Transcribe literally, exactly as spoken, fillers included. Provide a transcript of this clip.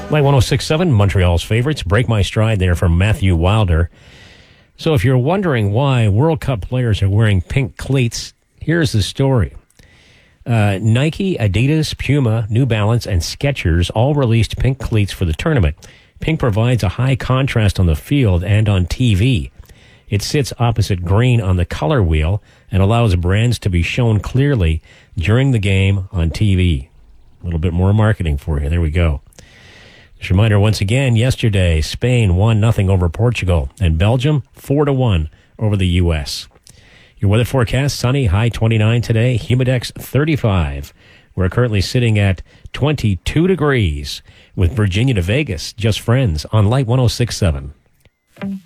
Light one oh six point seven, Montreal's favorites. Break My Stride there from Matthew Wilder. So if you're wondering why World Cup players are wearing pink cleats, here's the story. Uh, Nike, Adidas, Puma, New Balance, and Skechers all released pink cleats for the tournament. Pink provides a high contrast on the field and on T V. It sits opposite green on the color wheel and allows brands to be shown clearly during the game on T V. A little bit more marketing for you. There we go. Just a reminder once again, yesterday, Spain one nothing over Portugal and Belgium four to one over the U S. Your weather forecast, sunny, high twenty-nine today, humidex thirty-five. We're currently sitting at twenty-two degrees with Virginia to Vegas, just friends on Light one oh six point seven.